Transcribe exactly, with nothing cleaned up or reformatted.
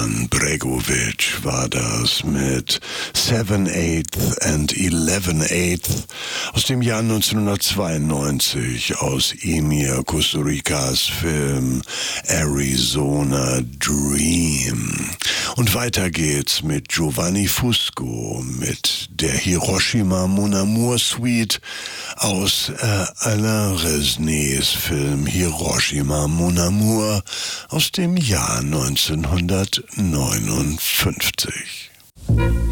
Ivan Bregović war das mit Seven Eighth and Eleven Eighth aus dem Jahr neunzehnhundertzweiundneunzig aus Emir Kusturikas Film Arizona Dream. Und weiter geht's mit Giovanni Fusco mit der Hiroshima Mon Amour Suite aus äh, Alain Resnays Film Hiroshima Mon Amour aus dem Jahr neunzehnhundertneunundfünfzig.